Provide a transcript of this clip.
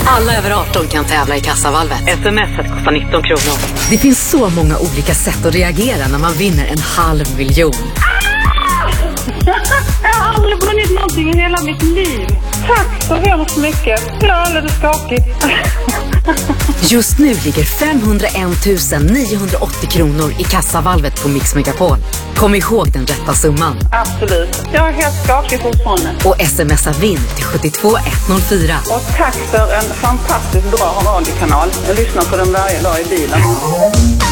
Alla över 18 kan tävla i Kassavalvet. SMS-et kostar 19 kronor. Det finns så många olika sätt att reagera när man vinner 500 000 000. Jag har aldrig vunnit någonting i hela mitt liv. Tack så hemskt mycket. Jag är alldeles skakig. Just nu ligger 501 980 kronor i Kassavalvet på Mix Megapol. Kom ihåg den rätta summan. Absolut. Jag är helt skakig fortfarande. Och smsa vinn till 72104. Och tack för en fantastiskt bra radiokanal. Jag lyssnar på den varje dag i bilen.